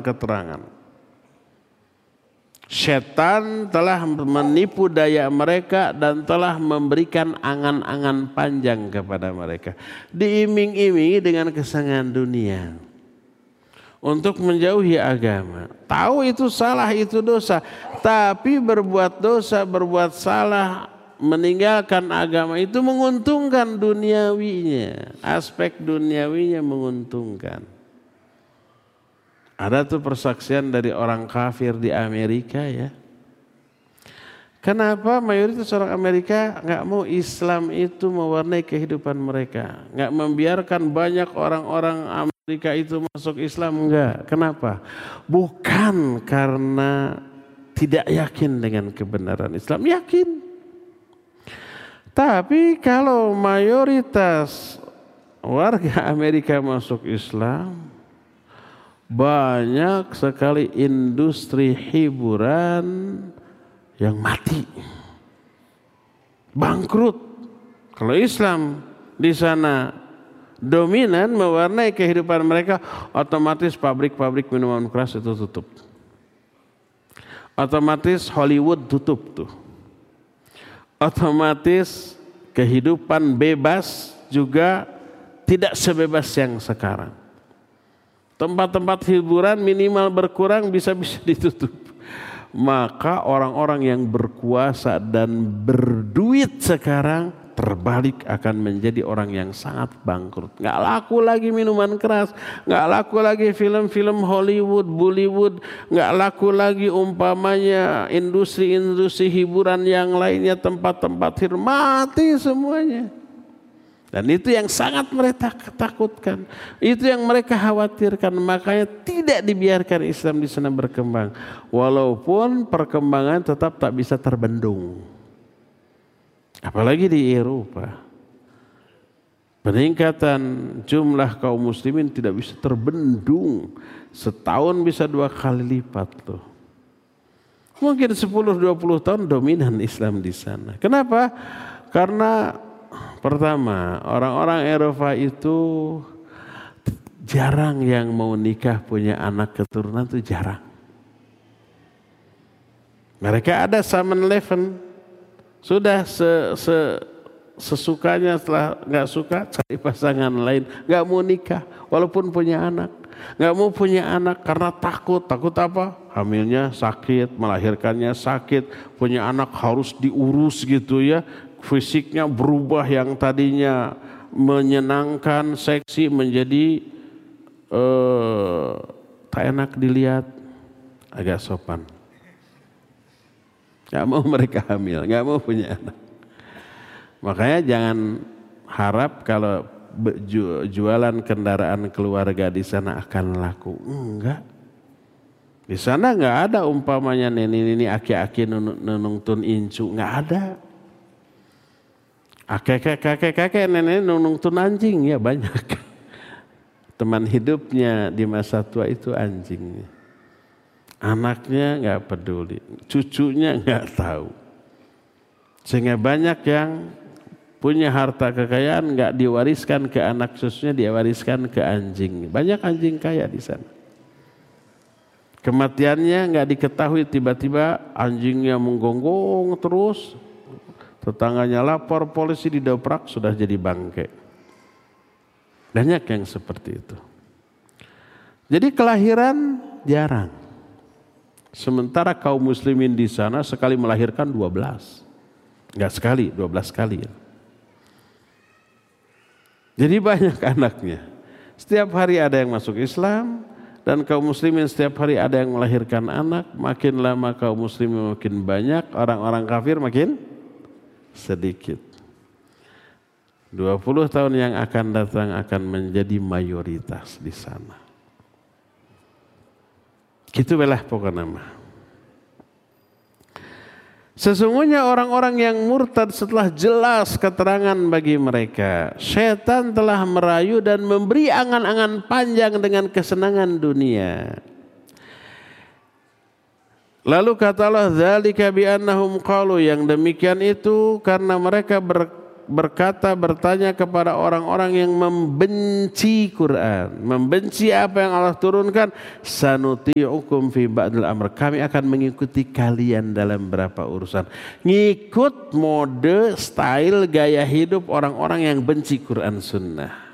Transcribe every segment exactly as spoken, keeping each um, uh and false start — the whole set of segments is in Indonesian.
keterangan. Setan telah menipu daya mereka dan telah memberikan angan-angan panjang kepada mereka. Diiming-imingi dengan kesenangan dunia untuk menjauhi agama. Tahu itu salah, itu dosa. Tapi berbuat dosa, berbuat salah, meninggalkan agama itu menguntungkan duniawinya. Aspek duniawinya menguntungkan. Ada tuh persaksian dari orang kafir di Amerika ya. Kenapa mayoritas orang Amerika nggak mau Islam itu mewarnai kehidupan mereka, nggak membiarkan banyak orang-orang Amerika itu masuk Islam, enggak. Kenapa? Bukan karena tidak yakin dengan kebenaran Islam, yakin. Tapi kalau mayoritas warga Amerika masuk Islam, banyak sekali industri hiburan yang mati, bangkrut. Kalau Islam di sana dominan mewarnai kehidupan mereka, otomatis pabrik-pabrik minuman keras itu tutup. Otomatis Hollywood tutup tuh. Otomatis kehidupan bebas juga tidak sebebas yang sekarang. Tempat-tempat hiburan minimal berkurang, bisa-bisa ditutup. Maka orang-orang yang berkuasa dan berduit sekarang terbalik akan menjadi orang yang sangat bangkrut. Nggak laku lagi minuman keras, nggak laku lagi film-film Hollywood, Bollywood, nggak laku lagi umpamanya industri-industri hiburan yang lainnya, tempat-tempat hiburan, mati semuanya. Dan itu yang sangat mereka takutkan, itu yang mereka khawatirkan. Makanya tidak dibiarkan Islam di sana berkembang, walaupun perkembangan tetap tak bisa terbendung. Apalagi di Eropa, peningkatan jumlah kaum muslimin tidak bisa terbendung, setahun bisa dua kali lipat loh. Mungkin sepuluh dua puluh tahun dominan Islam di sana. Kenapa? Karena pertama, orang-orang Eropa itu jarang yang mau nikah punya anak keturunan, itu jarang. Mereka ada seven eleven, sudah se, se, sesukanya, setelah nggak suka cari pasangan lain, nggak mau nikah walaupun punya anak, nggak mau punya anak karena takut. Takut apa? Hamilnya sakit, melahirkannya sakit, punya anak harus diurus gitu ya. Fisiknya berubah, yang tadinya menyenangkan, seksi menjadi eh, tak enak dilihat, agak sopan. Gak mau mereka hamil, gak mau punya anak. Makanya jangan harap kalau jualan kendaraan keluarga di sana akan laku. Enggak. Di sana nggak ada umpamanya nini-nini aki-aki nunung tun incu, nggak ada. Kakek-kakek nenek nunung tun anjing, ya banyak. Teman hidupnya di masa tua itu anjing. Anaknya nggak peduli, cucunya nggak tahu. Sehingga banyak yang punya harta kekayaan nggak diwariskan ke anak cucunya, diwariskan ke anjing. Banyak anjing kaya di sana. Kematiannya nggak diketahui, tiba-tiba anjingnya menggonggong terus. Tetangganya lapor, polisi didobrak, sudah jadi bangke. Banyak yang seperti itu. Jadi kelahiran jarang. Sementara kaum muslimin di sana sekali melahirkan dua belas. Enggak sekali, dua belas kali. Jadi banyak anaknya. Setiap hari ada yang masuk Islam, dan kaum muslimin setiap hari ada yang melahirkan anak. Makin lama kaum muslimin makin banyak, orang-orang kafir makin sedikit. dua puluh tahun yang akan datang akan menjadi mayoritas di sana. Gitu belah pokok nama. Sesungguhnya orang-orang yang murtad setelah jelas keterangan bagi mereka, syaitan telah merayu dan memberi angan-angan panjang dengan kesenangan dunia. Lalu kata Allah, dzalika bi annahum qalu, yang demikian itu karena mereka ber, berkata, bertanya kepada orang-orang yang membenci Quran, membenci apa yang Allah turunkan, sanuti'ukum fi ba'dil amr, kami akan mengikuti kalian dalam beberapa urusan. Ngikut mode, style, gaya hidup orang-orang yang benci Quran Sunnah.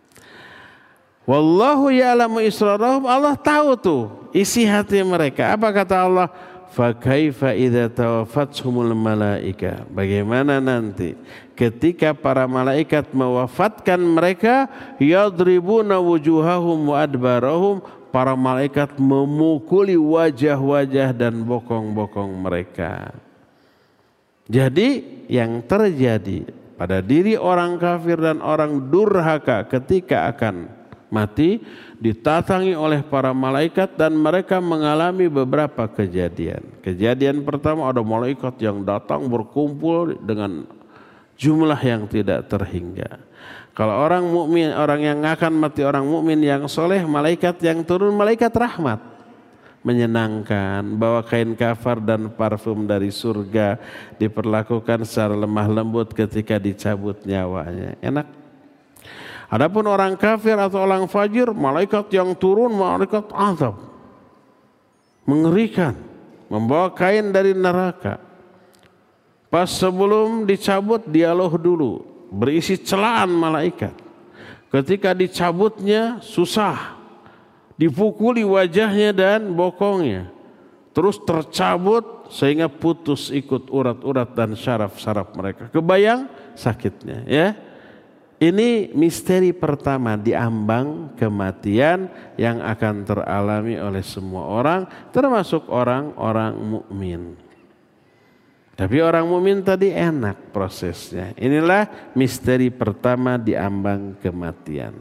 Wallahu ya'lamu israrahum, Allah tahu tuh isi hati mereka. Apa kata Allah? Fa kaifa idza tawaffathumul malaika, bagaimana nanti ketika para malaikat mewafatkan mereka, yadribuna wujuhahum wa adbarahum, para malaikat memukuli wajah-wajah dan bokong-bokong mereka. Jadi yang terjadi pada diri orang kafir dan orang durhaka ketika akan mati, ditatangi oleh para malaikat dan mereka mengalami beberapa kejadian. Kejadian pertama, ada malaikat yang datang berkumpul dengan jumlah yang tidak terhingga. Kalau orang mukmin, orang yang akan mati, orang mukmin yang soleh, malaikat yang turun, malaikat rahmat, menyenangkan, bawa kain kafar dan parfum dari surga, diperlakukan secara lemah lembut ketika dicabut nyawanya. Enak. Adapun orang kafir atau orang fajir, malaikat yang turun, malaikat azab, mengerikan, membawa kain dari neraka. Pas sebelum dicabut, dialog dulu, berisi celaan malaikat. Ketika dicabutnya susah, dipukuli wajahnya dan bokongnya, terus tercabut sehingga putus ikut urat-urat dan syaraf-syaraf mereka. Kebayang sakitnya, ya. Ini misteri pertama di ambang kematian yang akan teralami oleh semua orang, termasuk orang-orang mukmin. Tapi orang mukmin tadi enak prosesnya. Inilah misteri pertama di ambang kematian.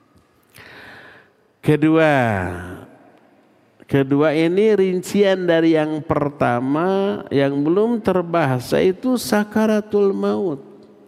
Kedua, kedua ini rincian dari yang pertama yang belum terbahas, yaitu sakaratul maut.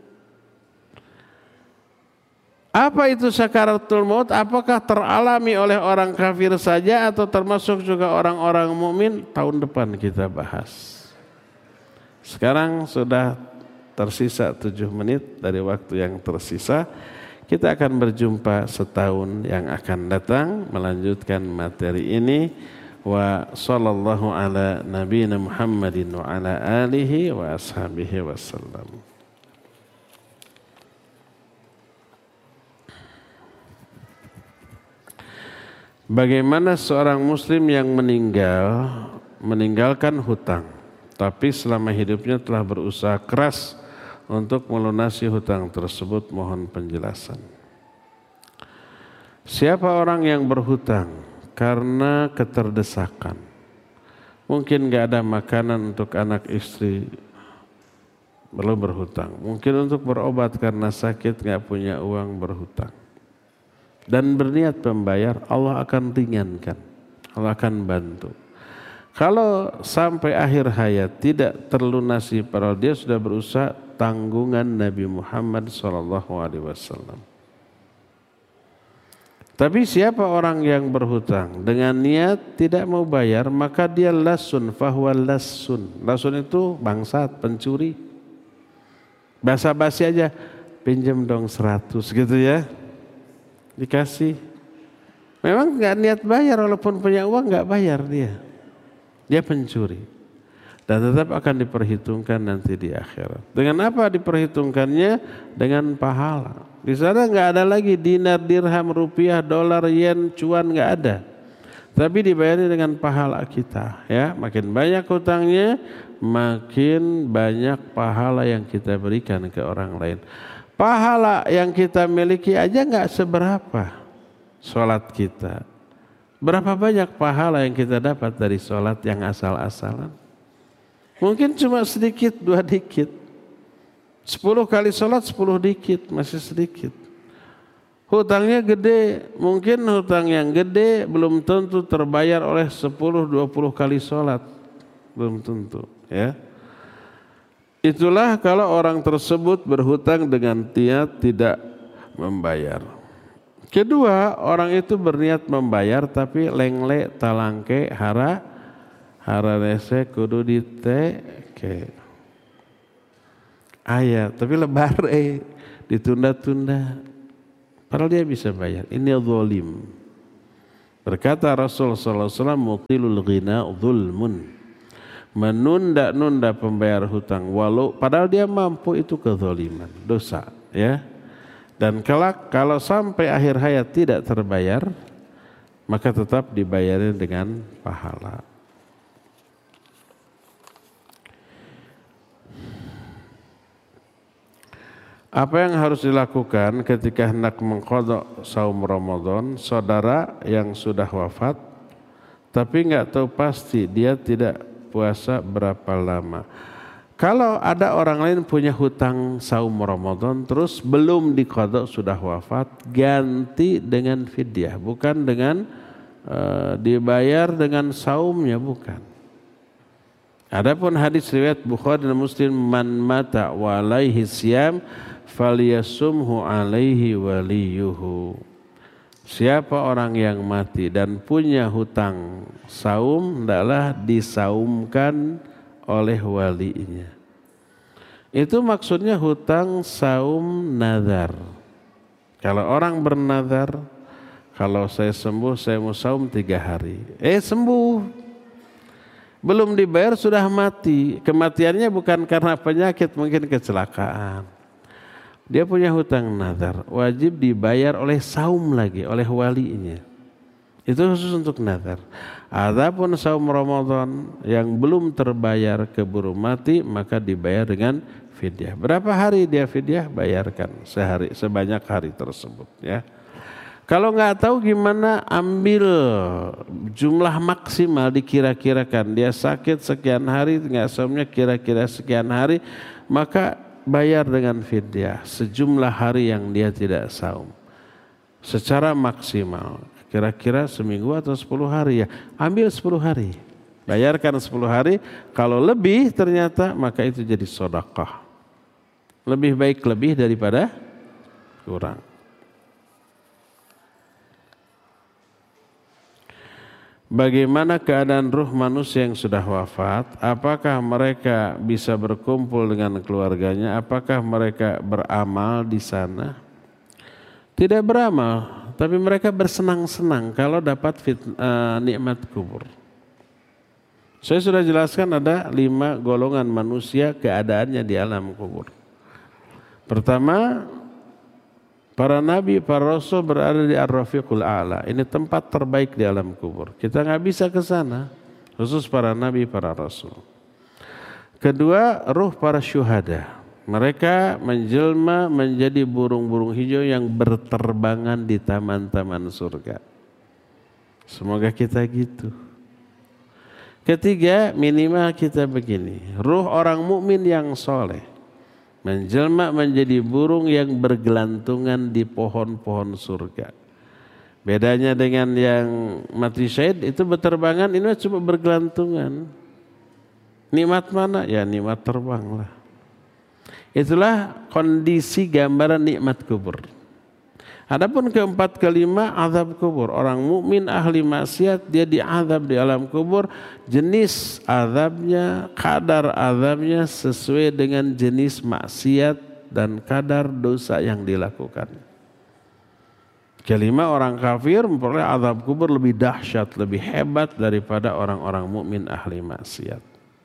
Apa itu sakaratul maut? Apakah teralami oleh orang kafir saja atau termasuk juga orang-orang mukmin? Tahun depan kita bahas. Sekarang sudah tersisa tujuh menit dari waktu yang tersisa. Kita akan berjumpa setahun yang akan datang melanjutkan materi ini. Wa sallallahu ala nabiyina Muhammadin wa ala alihi wa ashabihi wasallam. Bagaimana seorang muslim yang meninggal meninggalkan hutang, tapi selama hidupnya telah berusaha keras untuk melunasi hutang tersebut? Mohon penjelasan. Siapa orang yang berhutang karena keterdesakan, mungkin gak ada makanan untuk anak istri, perlu berhutang. Mungkin untuk berobat karena sakit gak punya uang, berhutang. Dan berniat membayar, Allah akan ringankan, Allah akan bantu. Kalau sampai akhir hayat tidak terlunasi, padahal dia sudah berusaha, tanggungan Nabi Muhammad shallallahu alaihi wasallam. Tapi siapa orang yang berhutang dengan niat tidak mau bayar, maka dia lasun, fahuwa lasun. Lasun itu bangsat, pencuri. Basa-basi aja, pinjam dong seratus gitu ya. Dikasih, memang nggak niat bayar, walaupun punya uang nggak bayar dia, dia pencuri, dan tetap akan diperhitungkan nanti di akhirat. Dengan apa diperhitungkannya? Dengan pahala. Di sana nggak ada lagi dinar, dirham, rupiah, dolar, yen, cuan, nggak ada. Tapi dibayarnya dengan pahala kita. Ya, makin banyak hutangnya, makin banyak pahala yang kita berikan ke orang lain. Pahala yang kita miliki aja nggak seberapa sholat kita. Berapa banyak pahala yang kita dapat dari sholat yang asal-asalan? Mungkin cuma sedikit, dua dikit. Sepuluh kali sholat, sepuluh dikit, masih sedikit. Hutangnya gede, mungkin hutang yang gede belum tentu terbayar oleh sepuluh, dua puluh kali sholat. Belum tentu, ya. Itulah kalau orang tersebut berhutang dengan niat tidak membayar. Kedua, orang itu berniat membayar tapi lengle talangke hara hara rese kudu diteke. ayat, tapi lebar eh ditunda-tunda. Padahal dia bisa bayar. Ini zalim. Berkata Rasul sallallahu alaihi wasallam, mutilul ghina dzulmun. Menunda-nunda pembayar hutang walau padahal dia mampu, itu kezaliman, dosa, ya. Dan kelak kalau sampai akhir hayat tidak terbayar, maka tetap dibayarin dengan pahala. Apa yang harus dilakukan ketika hendak mengqadha saum Ramadan? Saudara yang sudah wafat tapi nggak tahu pasti dia tidak puasa berapa lama. Kalau ada orang lain punya hutang saum Ramadan terus belum diqadha, sudah wafat, ganti dengan fidyah, bukan dengan uh, dibayar dengan saumnya, bukan. Adapun hadis riwayat Bukhari dan Muslim, man mata wa alaihi siyam falyasumhu alaihi waliyuhu. Siapa orang yang mati dan punya hutang saum, hendaklah disaumkan oleh walinya. Itu maksudnya hutang saum nazar. Kalau orang bernazar, kalau saya sembuh saya mau saum tiga hari. Eh sembuh, belum dibayar sudah mati. Kematiannya bukan karena penyakit, mungkin kecelakaan. Dia punya hutang nazar, wajib dibayar oleh saum lagi, oleh walinya. Itu khusus untuk nazar. Adapun saum Ramadan yang belum terbayar keburu mati, maka dibayar dengan fidyah. Berapa hari dia fidyah? Bayarkan sehari, sebanyak hari tersebut, ya. Kalau nggak tahu gimana, ambil jumlah maksimal dikira-kirakan. Dia sakit sekian hari, nggak saumnya kira-kira sekian hari, maka bayar dengan fidyah sejumlah hari yang dia tidak saum secara maksimal, kira-kira seminggu atau sepuluh hari, ya ambil sepuluh hari, bayarkan sepuluh hari. Kalau lebih ternyata, maka itu jadi sedekah. Lebih baik lebih daripada kurang. Bagaimana keadaan ruh manusia yang sudah wafat? Apakah mereka bisa berkumpul dengan keluarganya? Apakah mereka beramal di sana? Tidak beramal, tapi mereka bersenang-senang kalau dapat fit, uh, nikmat kubur. Saya sudah jelaskan ada lima golongan manusia keadaannya di alam kubur. Pertama, para nabi, para rasul berada di Ar-Rafiqul A'la. Ini tempat terbaik di alam kubur. Kita nggak bisa ke sana, khusus para nabi, para rasul. Kedua, ruh para syuhada. Mereka menjelma menjadi burung-burung hijau yang berterbangan di taman-taman surga. Semoga kita gitu. Ketiga, minimal kita begini. Ruh orang mukmin yang soleh menjelma menjadi burung yang bergelantungan di pohon-pohon surga. Bedanya dengan yang mati syahid, itu berterbangan, ini cuma bergelantungan. Nikmat mana? Ya nikmat terbang lah. Itulah kondisi gambaran nikmat kubur. Adapun keempat kelima, azab kubur. Orang mukmin ahli maksiat, dia diazab di alam kubur. Jenis azabnya, kadar azabnya sesuai dengan jenis maksiat dan kadar dosa yang dilakukan. Kelima, orang kafir memperoleh azab kubur lebih dahsyat, lebih hebat daripada orang-orang mukmin ahli maksiat.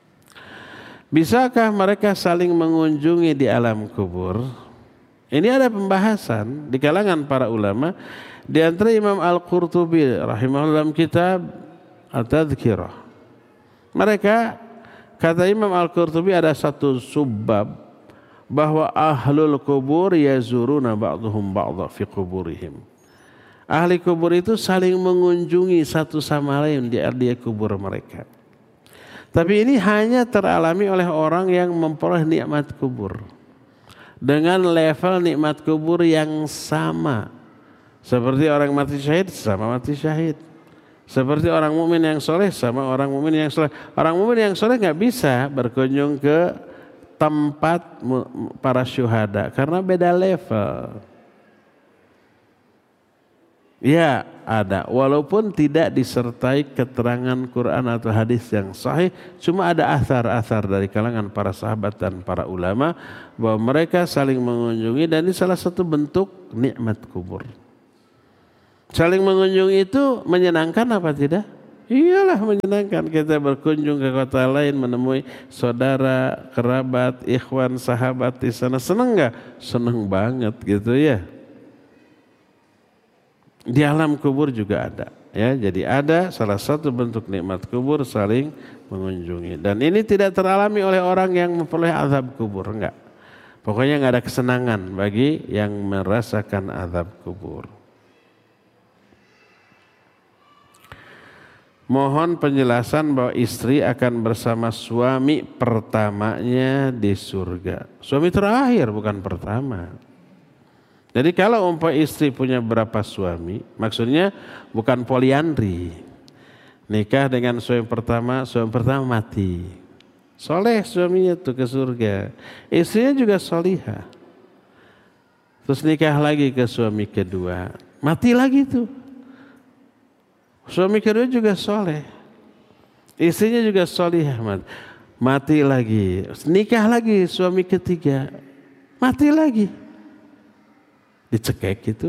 Bisakah mereka saling mengunjungi di alam kubur? Ini ada pembahasan di kalangan para ulama. Di antara Imam Al-Qurtubi rahimahullah dalam kitab At-Tadhkirah. Mereka, kata Imam Al-Qurtubi, ada satu subbab bahwa ahlul kubur yazuruna ba'duhum ba'dha fi kuburihim. Ahli kubur itu saling mengunjungi satu sama lain di area kubur mereka. Tapi ini hanya teralami oleh orang yang memperoleh nikmat kubur dengan level nikmat kubur yang sama. Seperti orang mati syahid sama mati syahid. Seperti orang mukmin yang soleh sama orang mukmin yang soleh. Orang mukmin yang soleh nggak bisa berkunjung ke tempat para syuhada karena beda level. Ya ada, walaupun tidak disertai keterangan Quran atau hadis yang sahih, cuma ada athar-athar dari kalangan para sahabat dan para ulama bahwa mereka saling mengunjungi, dan ini salah satu bentuk nikmat kubur. Saling mengunjungi itu menyenangkan apa tidak? Iyalah menyenangkan, kita berkunjung ke kota lain menemui saudara, kerabat, ikhwan, sahabat di sana, seneng nggak? Seneng banget gitu ya. Di alam kubur juga ada, ya. Jadi ada salah satu bentuk nikmat kubur saling mengunjungi, dan ini tidak teralami oleh orang yang memperoleh azab kubur, enggak. Pokoknya enggak ada kesenangan bagi yang merasakan azab kubur. Mohon penjelasan bahwa istri akan bersama suami pertamanya di surga. Suami terakhir, bukan pertama. Jadi kalau umpama istri punya berapa suami, maksudnya bukan poliandri. Nikah dengan suami pertama, suami pertama mati. Soleh suaminya tuh ke surga. Istrinya juga solihah. Terus nikah lagi ke suami kedua, mati lagi tuh. Suami kedua juga soleh. Istrinya juga solihah, mati. Mati lagi. Nikah lagi suami ketiga, mati lagi. Dicekek gitu.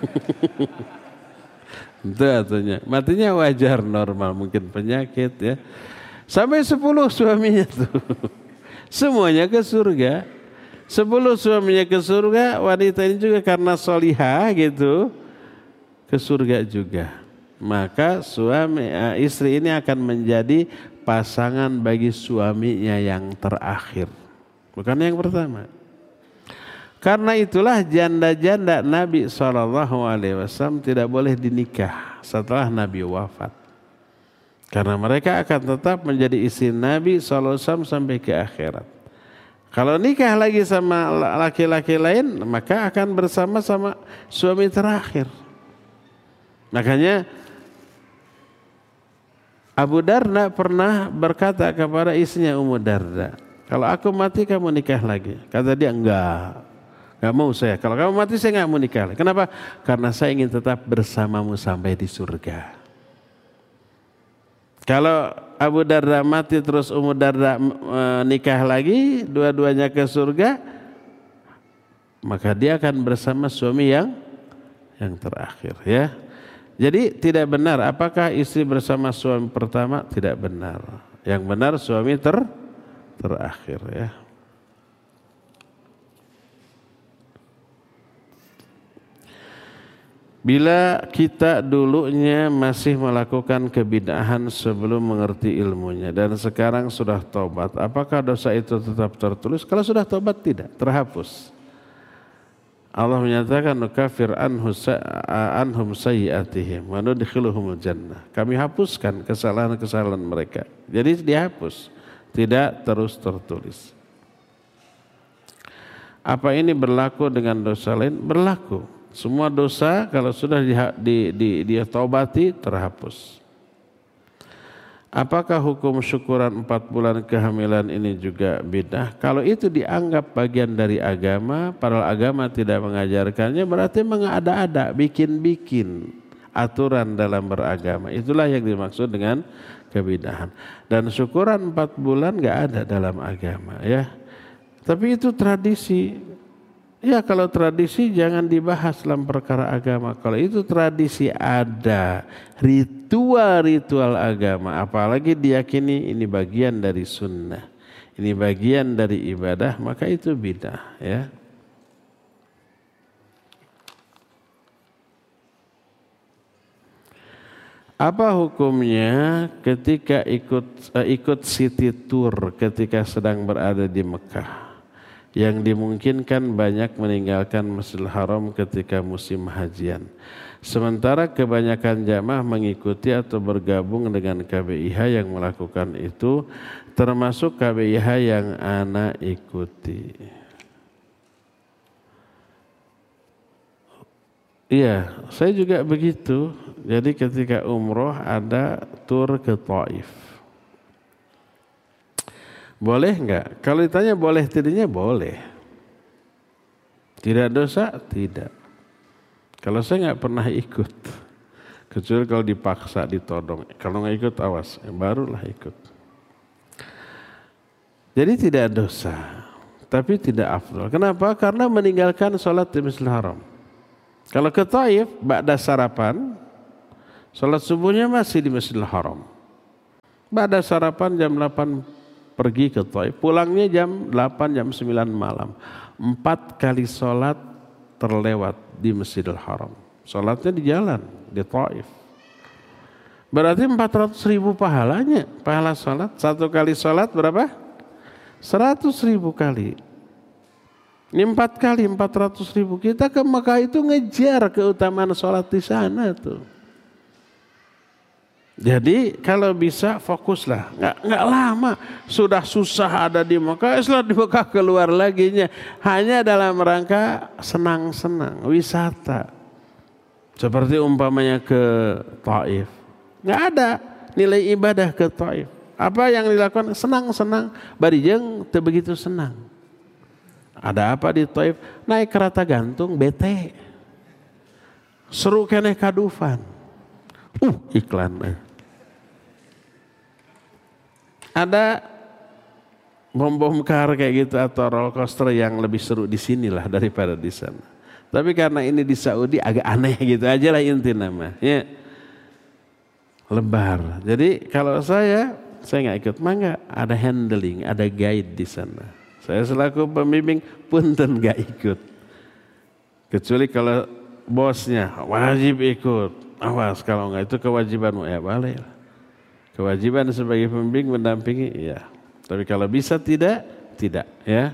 Itu artinya matinya wajar, normal, mungkin penyakit ya. Sampai sepuluh suaminya tuh. Semuanya ke surga. Sepuluh suaminya ke surga, wanita ini juga karena solihah gitu ke surga juga. Maka suami istri ini akan menjadi pasangan bagi suaminya yang terakhir, bukan yang pertama. Karena itulah janda-janda Nabi shallallahu alaihi wasallam tidak boleh dinikah setelah Nabi wafat. Karena mereka akan tetap menjadi istri Nabi shallallahu alaihi wasallam sampai ke akhirat. Kalau nikah lagi sama laki-laki lain, maka akan bersama-sama suami terakhir. Makanya Abu Darda pernah berkata kepada istrinya Ummu Darda, kalau aku mati kamu nikah lagi. Kata dia, enggak. Gak mau saya. Kalau kamu mati saya gak mau nikah. Kenapa? Karena saya ingin tetap bersamamu sampai di surga. Kalau Abu Darda mati terus Ummu Darda e, nikah lagi, dua-duanya ke surga, maka dia akan bersama suami yang yang terakhir, ya. Jadi tidak benar. Apakah istri bersama suami pertama? Tidak benar. Yang benar suami ter terakhir, ya. Bila kita dulunya masih melakukan kebid'ahan sebelum mengerti ilmunya dan sekarang sudah tobat, apakah dosa itu tetap tertulis? Kalau sudah tobat tidak, terhapus. Allah menyatakan nukafir anhum sayyi'atihim wa nudkhiluhumul jannah. Kami hapuskan kesalahan-kesalahan mereka. Jadi dihapus, tidak terus tertulis. Apa ini berlaku dengan dosa lain? Berlaku. Semua dosa kalau sudah di, di, di, dia taubati terhapus. Apakah hukum syukuran empat bulan kehamilan ini juga bid'ah? Kalau itu dianggap bagian dari agama, padahal agama tidak mengajarkannya, berarti mengada-ada, bikin-bikin aturan dalam beragama. Itulah yang dimaksud dengan kebid'ahan. Dan syukuran empat bulan nggak ada dalam agama, ya. Tapi itu tradisi. Ya kalau tradisi jangan dibahas dalam perkara agama. Kalau itu tradisi ada, ritual-ritual agama, apalagi diyakini ini bagian dari sunnah, ini bagian dari ibadah, maka itu bid'ah, ya. Apa hukumnya ketika ikut uh, ikut city tour ketika sedang berada di Mekah? Yang dimungkinkan banyak meninggalkan Masjidil Haram ketika musim hajian. Sementara kebanyakan jamaah mengikuti atau bergabung dengan K B I H yang melakukan itu, termasuk K B I H yang ana ikuti. Iya, saya juga begitu. Jadi ketika umroh ada tur ke Taif. Boleh enggak? Kalau ditanya boleh tidaknya boleh. Tidak dosa? Tidak. Kalau saya nggak pernah ikut, kecuali kalau dipaksa, ditodong. Kalau nggak ikut awas, barulah ikut. Jadi tidak dosa, tapi tidak afdal. Kenapa? Karena meninggalkan sholat di Masjidil Haram. Kalau ke Taif, ba'da sarapan, sholat subuhnya masih di Masjidil Haram. Ba'da sarapan jam delapan pergi ke Taif, pulangnya jam delapan, jam sembilan malam. Empat kali sholat terlewat di Masjidil Haram. Sholatnya di jalan, di Taif. Berarti empat ratus ribu pahalanya, pahala sholat. Satu kali sholat berapa? Seratus ribu kali. Ini empat kali empat ratus ribu. Kita ke Mekah itu ngejar keutamaan sholat di sana tuh. Jadi kalau bisa fokuslah. Nggak, nggak lama. Sudah susah ada di Mekah. Setelah di Mekah keluar lagi. Hanya dalam rangka senang-senang. Wisata. Seperti umpamanya ke Taif. Nggak ada nilai ibadah ke Taif. Apa yang dilakukan? Senang-senang. Barijeng teu begitu senang. Ada apa di Taif? Naik kereta gantung, bete. Seru keneh kadufan. Uh, iklan. Ada bom-bom kar kayak gitu atau roller coaster yang lebih seru di sinilah daripada di sana. Tapi karena ini di Saudi agak aneh gitu aja lah inti nama. Ya. Lebar. Jadi kalau saya Saya nggak ikut, mangga ada handling, ada guide di sana. Saya selaku pembimbing punten nggak ikut. Kecuali kalau bosnya wajib ikut, awas kalau nggak itu kewajibanmu ya balik. Kewajiban sebagai pembimbing mendampingi, ya. Tapi kalau bisa tidak, tidak, ya.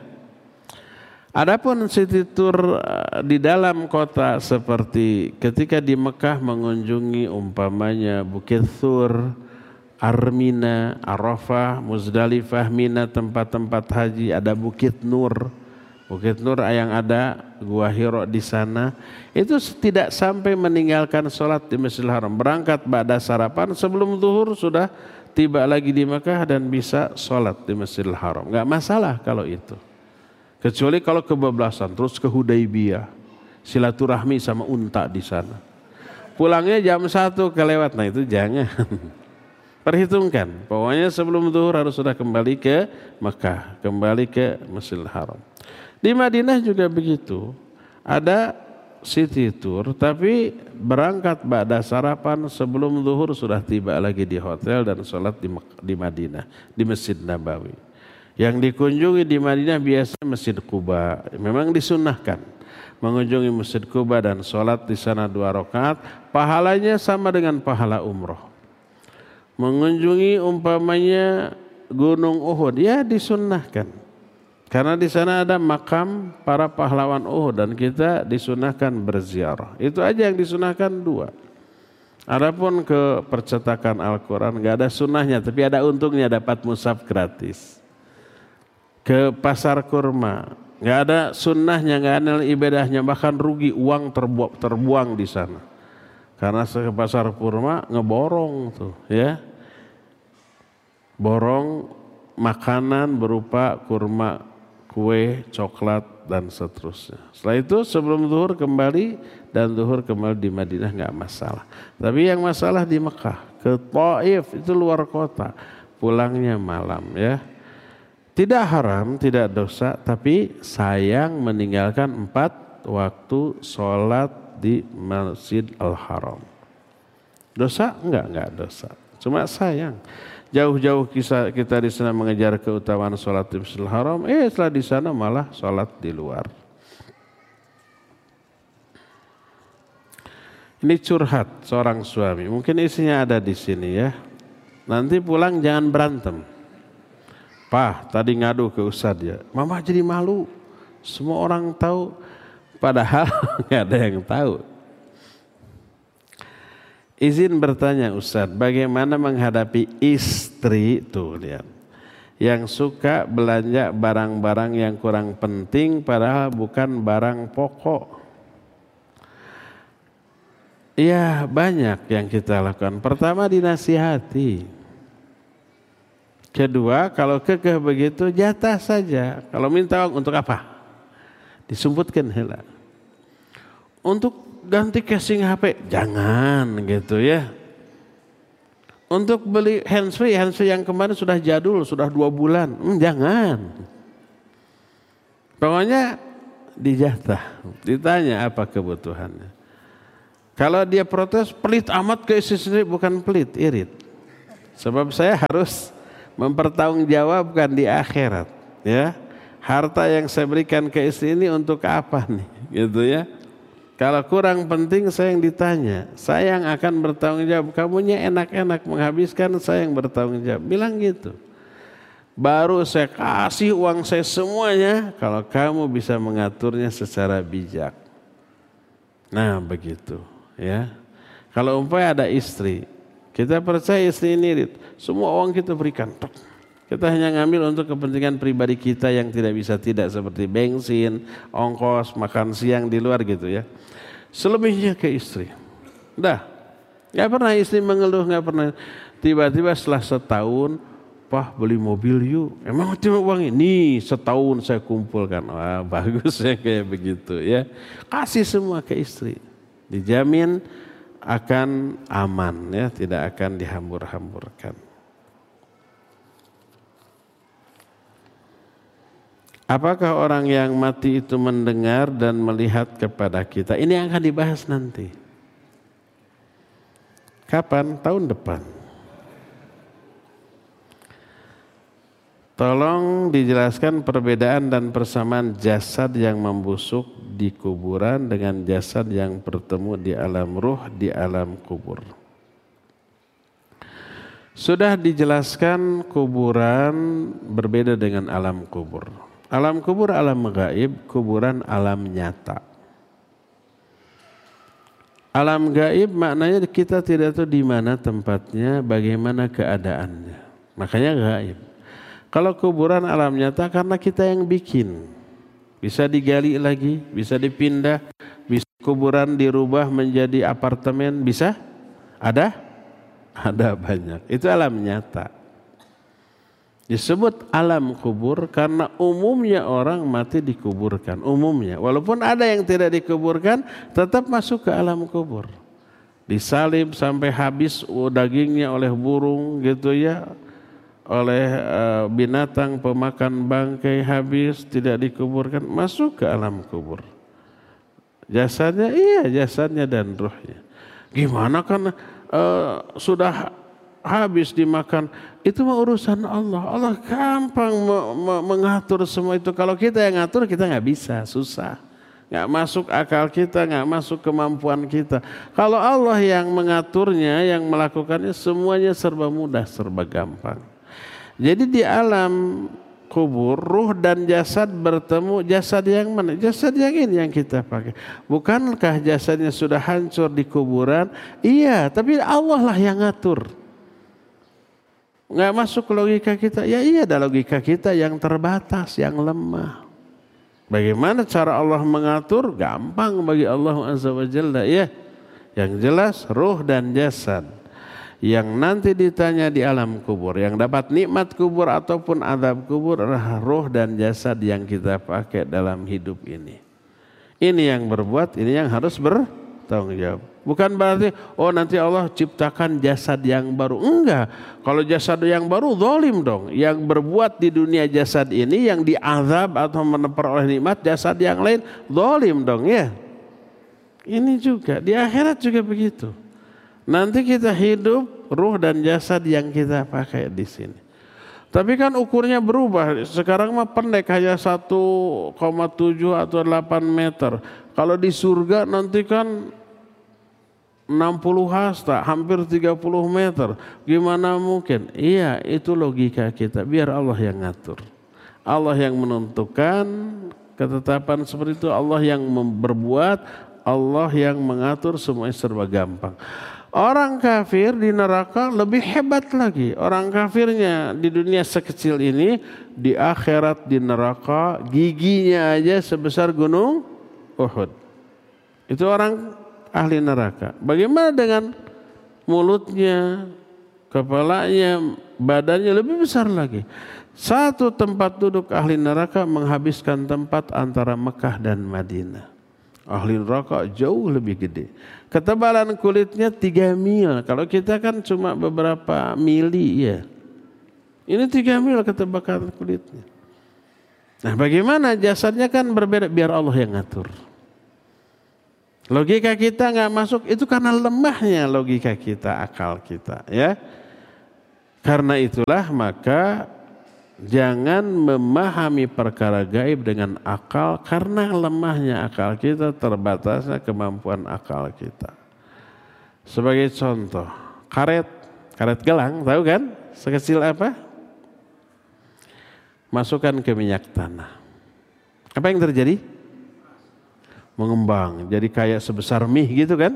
Adapun city tour di dalam kota seperti ketika di Mekah mengunjungi umpamanya Bukit Thur, Armina, Arafah, Muzdalifah, Mina, tempat-tempat haji, ada Bukit Nur. Bukit Nur yang ada Gua Hiro di sana. Itu tidak sampai meninggalkan sholat di Masjidil Haram. Berangkat ba'da sarapan sebelum zuhur sudah tiba lagi di Mekah dan bisa sholat di Masjidil Haram. Enggak masalah kalau itu. Kecuali kalau kebablasan terus ke Hudaibiyah. Silaturahmi sama unta di sana. Pulangnya jam satu kelewat. Nah itu jangan. Perhitungkan, pokoknya sebelum zuhur harus sudah kembali ke Mekah, kembali ke Masjidil Haram. Di Madinah juga begitu, ada city tour, tapi berangkat ba'da sarapan sebelum zuhur sudah tiba lagi di hotel dan sholat di, di Madinah, di Masjid Nabawi. Yang dikunjungi di Madinah biasanya Masjid Quba, memang disunahkan mengunjungi Masjid Quba dan sholat di sana dua rakaat, pahalanya sama dengan pahala umroh. Mengunjungi umpamanya Gunung Uhud, ya disunnahkan. Karena di sana ada makam para pahlawan Uhud dan kita disunnahkan berziarah. Itu aja yang disunnahkan dua. Adapun ke percetakan Al-Quran nggak ada sunnahnya, tapi ada untungnya dapat mushaf gratis. Ke pasar kurma nggak ada sunnahnya, nggak ada ibadahnya, bahkan rugi uang terbuang, terbuang di sana. Karena ke pasar kurma ngeborong tuh, ya, borong makanan berupa kurma, kue, coklat dan seterusnya. Setelah itu sebelum zuhur kembali dan zuhur kembali di Madinah nggak masalah. Tapi yang masalah di Mekah, ke Taif itu luar kota, pulangnya malam, ya. Tidak haram, tidak dosa, tapi sayang meninggalkan empat waktu sholat di Masjid Al-Haram. Dosa? Enggak, enggak dosa. Cuma sayang. Jauh-jauh kita, kita di sana mengejar keutamaan sholat di Masjid Al-Haram, eh setelah di sana malah sholat di luar. Ini curhat seorang suami, mungkin isinya ada di sini ya. Nanti pulang jangan berantem. Pak, tadi ngadu ke Ustadz ya, mama jadi malu. Semua orang tahu. Padahal nggak ada yang tahu. Izin bertanya Ustadz, bagaimana menghadapi istri tuh lihat, yang suka belanja barang-barang yang kurang penting padahal bukan barang pokok. Ya banyak yang kita lakukan. Pertama dinasihati. Kedua kalau kekeh begitu jatah saja. Kalau minta uang untuk apa? Disumputkan hela. Untuk ganti casing H P, jangan gitu ya. Untuk beli handsfree, handsfree yang kemarin sudah jadul, sudah dua bulan, hmm, jangan. Pokoknya dijatah, ditanya apa kebutuhannya. Kalau dia protes, pelit amat ke istri sendiri, bukan pelit, irit. Sebab saya harus mempertanggungjawabkan di akhirat, ya. Harta yang saya berikan ke istri ini untuk apa nih, gitu ya. Kalau kurang penting saya yang ditanya, saya yang akan bertanggung jawab. Kamunya enak-enak menghabiskan, saya yang bertanggung jawab. Bilang gitu. Baru saya kasih uang saya semuanya kalau kamu bisa mengaturnya secara bijak. Nah begitu ya. Kalau umpamanya ada istri, kita percaya istri ini irit, semua uang kita berikan. Kita hanya ngambil untuk kepentingan pribadi kita yang tidak bisa tidak, seperti bensin, ongkos, makan siang di luar gitu ya. Selebihnya ke istri. Dah, nggak pernah istri mengeluh, nggak pernah. Tiba-tiba setelah setahun, Pak beli mobil yuk. Emang cuma uang ini setahun saya kumpulkan. Wah bagus ya kayak begitu ya. Kasih semua ke istri. Dijamin akan aman ya, tidak akan dihambur-hamburkan. Apakah orang yang mati itu mendengar dan melihat kepada kita? Ini yang akan dibahas nanti. Kapan? Tahun depan. Tolong dijelaskan perbedaan dan persamaan jasad yang membusuk di kuburan dengan jasad yang bertemu di alam ruh di alam kubur. Sudah dijelaskan kuburan berbeda dengan alam kubur. Alam kubur alam gaib, kuburan alam nyata. Alam gaib maknanya kita tidak tahu di mana tempatnya, bagaimana keadaannya. Makanya gaib. Kalau kuburan alam nyata karena kita yang bikin. Bisa digali lagi, bisa dipindah, bisa kuburan dirubah menjadi apartemen, bisa? Ada? Ada banyak. Itu alam nyata. Disebut alam kubur karena umumnya orang mati dikuburkan. Umumnya. Walaupun ada yang tidak dikuburkan, tetap masuk ke alam kubur. Disalib sampai habis dagingnya oleh burung gitu ya. Oleh uh, binatang pemakan bangkai habis, tidak dikuburkan, masuk ke alam kubur. Jasadnya, iya jasadnya dan ruhnya. Gimana kan uh, sudah habis dimakan, itu mah urusan Allah. Allah gampang me- me- mengatur semua itu. Kalau kita yang ngatur, kita nggak bisa, susah. Nggak masuk akal kita, nggak masuk kemampuan kita. Kalau Allah yang mengaturnya, yang melakukannya, semuanya serba mudah, serba gampang. Jadi di alam kubur, ruh dan jasad bertemu. Jasad yang mana? Jasad yang ini yang kita pakai. Bukankah jasadnya sudah hancur di kuburan? Iya, tapi Allah lah yang ngatur. Nggak masuk logika kita. Ya iya, ada logika kita yang terbatas, yang lemah. Bagaimana cara Allah mengatur? Gampang bagi Allah Azza wa Jalla ya. Yang jelas ruh dan jasad yang nanti ditanya di alam kubur, yang dapat nikmat kubur ataupun azab kubur adalah ruh dan jasad yang kita pakai dalam hidup ini. Ini yang berbuat, ini yang harus bertanggung jawab. Bukan berarti oh nanti Allah ciptakan jasad yang baru. Enggak. Kalau jasad yang baru zalim dong. Yang berbuat di dunia jasad ini yang diazab atau memperoleh nikmat jasad yang lain zalim dong ya. Ini juga di akhirat juga begitu. Nanti kita hidup, ruh dan jasad yang kita pakai di sini. Tapi kan ukurnya berubah. Sekarang mah pendek hanya satu koma tujuh atau delapan meter. Kalau di surga nanti kan enam puluh hasta, hampir tiga puluh meter. Gimana mungkin? Iya, itu logika kita. Biar Allah yang ngatur. Allah yang menentukan ketetapan seperti itu. Allah yang berbuat, Allah yang mengatur, semuanya serba gampang. Orang kafir di neraka lebih hebat lagi. Orang kafirnya di dunia sekecil ini, di akhirat di neraka giginya aja sebesar gunung Uhud. Itu orang ahli neraka. Bagaimana dengan mulutnya, kepalanya, badannya lebih besar lagi. Satu tempat duduk ahli neraka menghabiskan tempat antara Mekah dan Madinah. Ahli neraka jauh lebih gede. Ketebalan kulitnya tiga mil. Kalau kita kan cuma beberapa mili ya. Ini tiga mil ketebalan kulitnya. Nah, bagaimana jasadnya kan berbeda, biar Allah yang ngatur. Logika kita nggak masuk, itu karena lemahnya logika kita, akal kita, ya. Karena itulah maka jangan memahami perkara gaib dengan akal, karena lemahnya akal kita, terbatasnya kemampuan akal kita. Sebagai contoh, karet, karet gelang, tahu kan? Sekecil apa? Masukkan ke minyak tanah. Apa yang terjadi? Mengembang, jadi kayak sebesar mie gitu kan?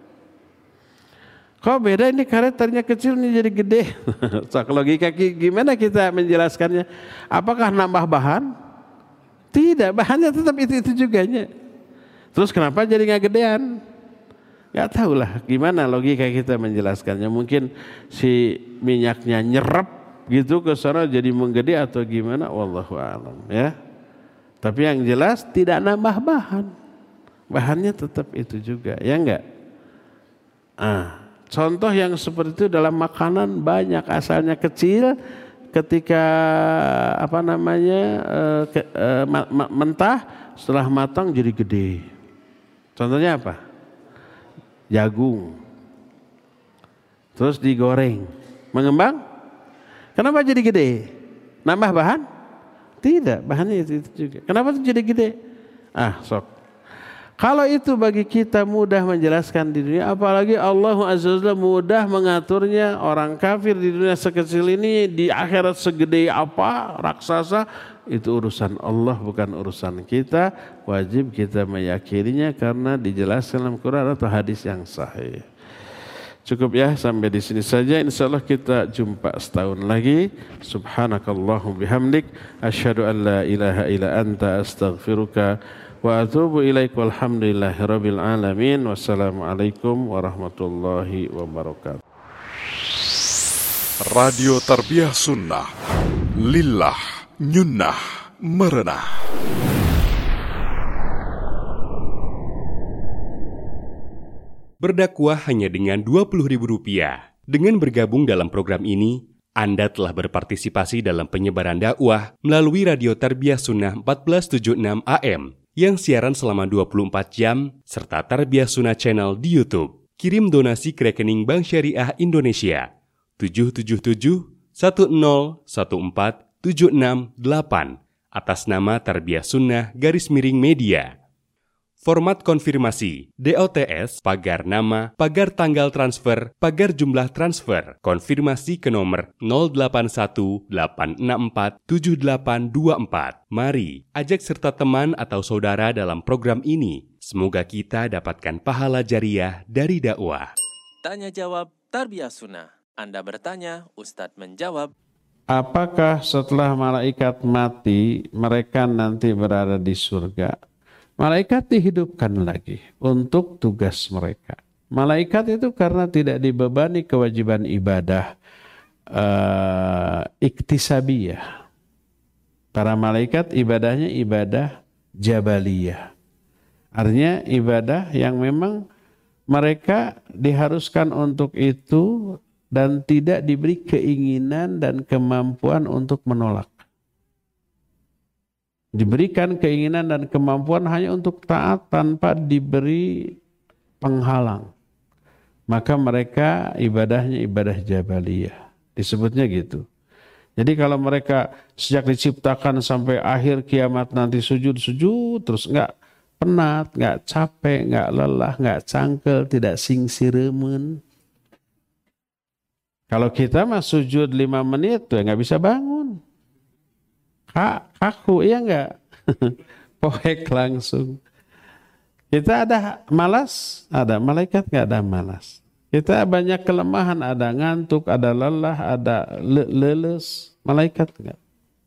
Kok beda ini karet tadinya kecil ini jadi gede? So, logika gimana kita menjelaskannya? Apakah nambah bahan? Tidak, bahannya tetap itu-itu juga. Terus kenapa jadi nggak gedean? Nggak tahu lah gimana logika kita menjelaskannya. Mungkin si minyaknya nyerap gitu ke sana jadi menggede atau gimana, wallahu a'lam ya. Tapi yang jelas tidak nambah bahan. Bahannya tetap itu juga, ya enggak? Ah, contoh yang seperti itu dalam makanan banyak, asalnya kecil, ketika apa namanya uh, ke, uh, ma- ma- mentah, setelah matang jadi gede. Contohnya apa? Jagung. Terus digoreng, mengembang. Kenapa jadi gede? Nambah bahan? Tidak, bahannya itu, itu juga. Kenapa itu jadi gede? Ah, sok. Kalau itu bagi kita mudah menjelaskan di dunia, apalagi Allah Azza wa Jalla mudah mengaturnya. Orang kafir di dunia sekecil ini, di akhirat segede apa, raksasa, itu urusan Allah bukan urusan kita. Wajib kita meyakininya karena dijelaskan dalam Quran atau hadis yang sahih. Cukup ya, sampai di sini saja. Insyaallah kita jumpa setahun lagi. Subhanakallahum bihamdik, asyhadu an la ilaha illa anta, astaghfiruka wa atubu ilaik, walhamdulillahi rabbil alamin. Wassalamualaikum warahmatullahi wabarakatuh. Radio Tarbiyah Sunnah, lillah, nyunnah, merenah. Berdakwah hanya dengan dua puluh ribu rupiah. Dengan bergabung dalam program ini, Anda telah berpartisipasi dalam penyebaran dakwah melalui Radio Tarbiyah Sunnah empat belas tujuh puluh enam A M yang siaran selama dua puluh empat jam, serta Tarbiyah Sunnah Channel di YouTube. Kirim donasi ke rekening Bank Syariah Indonesia tujuh tujuh tujuh satu nol satu empat tujuh enam delapan atas nama Tarbiyah Sunnah garis miring media. Format konfirmasi, D O T S, pagar nama, pagar tanggal transfer, pagar jumlah transfer, konfirmasi ke nomor nol delapan satu delapan enam empat tujuh delapan dua empat. Mari, ajak serta teman atau saudara dalam program ini. Semoga kita dapatkan pahala jariah dari dakwah. Tanya jawab Tarbiyah Sunnah. Anda bertanya, Ustadz menjawab. Apakah setelah malaikat mati, mereka nanti berada di surga? Malaikat dihidupkan lagi untuk tugas mereka. Malaikat itu karena tidak dibebani kewajiban ibadah uh, iktisabiyah. Para malaikat ibadahnya ibadah jabaliyah. Artinya ibadah yang memang mereka diharuskan untuk itu dan tidak diberi keinginan dan kemampuan untuk menolak. Diberikan keinginan dan kemampuan hanya untuk taat tanpa diberi penghalang. Maka mereka ibadahnya ibadah jabaliyah. Disebutnya gitu. Jadi kalau mereka sejak diciptakan sampai akhir kiamat nanti sujud-sujud terus enggak penat, enggak capek, enggak lelah, enggak cangkel, tidak singsiremen. Kalau kita mah sujud lima menit tuh enggak bisa bangun. Kak, kaku, iya enggak? Poek langsung. Kita ada malas? Ada. Malaikat enggak ada malas. Kita banyak kelemahan, ada ngantuk, ada lelah, ada le- leles. Malaikat enggak.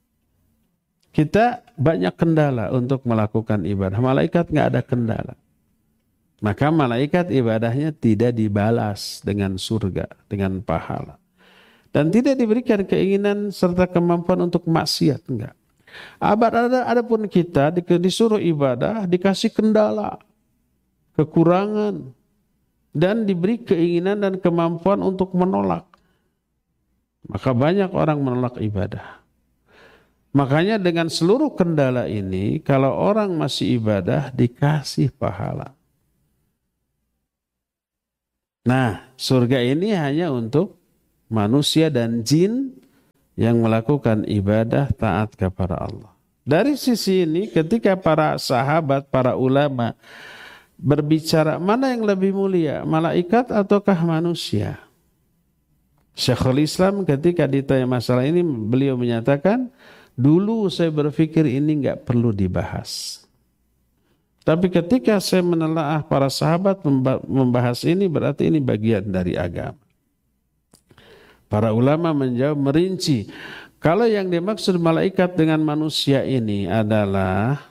Kita banyak kendala untuk melakukan ibadah. Malaikat enggak ada kendala. Maka malaikat ibadahnya tidak dibalas dengan surga, dengan pahala. Dan tidak diberikan keinginan serta kemampuan untuk maksiat, enggak. Abad ada, ada pun kita disuruh ibadah, dikasih kendala. kekurangan, dan diberi keinginan dan kemampuan untuk menolak. Maka banyak orang menolak ibadah. Makanya dengan seluruh kendala ini, kalau orang masih ibadah, dikasih pahala. Nah, surga ini hanya untuk manusia dan jin yang melakukan ibadah taat kepada Allah. Dari sisi ini, ketika para sahabat, para ulama berbicara mana yang lebih mulia, malaikat ataukah manusia? Syekhul Islam ketika ditanya masalah ini, beliau menyatakan, dulu saya berpikir ini enggak perlu dibahas. Tapi ketika saya menelaah para sahabat membahas ini, berarti ini bagian dari agama. Para ulama menjawab merinci, kalau yang dimaksud malaikat dengan manusia ini adalah